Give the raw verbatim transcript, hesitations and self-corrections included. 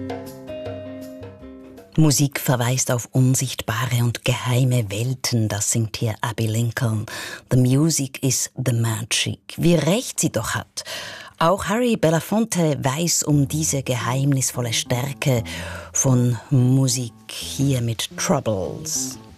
Musik verweist auf unsichtbare und geheime Welten, das singt hier Abbey Lincoln. The music is the magic. Wie recht sie doch hat. Auch Harry Belafonte weiß um diese geheimnisvolle Stärke von Musik hier mit Troubles.